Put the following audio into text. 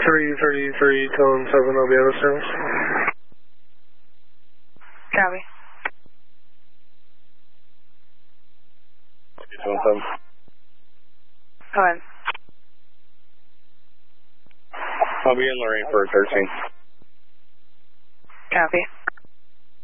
333, tone 7, I'll be out of service. Copy. Tone 7. Go ahead. I'll be in Lorraine for 13. Copy.